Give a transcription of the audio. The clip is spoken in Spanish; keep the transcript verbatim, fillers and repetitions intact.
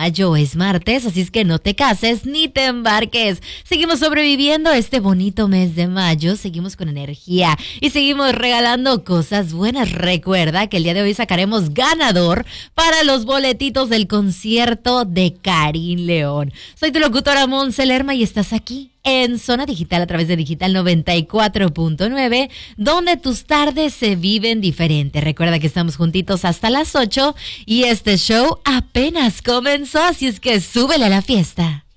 mayo, es martes, así es que no te cases ni te embarques. Seguimos sobreviviendo este bonito mes de mayo, seguimos con energía y seguimos regalando cosas buenas. Recuerda que el día de hoy sacaremos ganador para los boletitos del concierto de Karin León. Soy tu locutora Monse Lerma y estás aquí en Zona Digital a través de Digital noventa y cuatro punto nueve, donde tus tardes se viven diferente. Recuerda que estamos juntitos hasta las ocho y este show apenas comenzó, así es que súbele a la fiesta.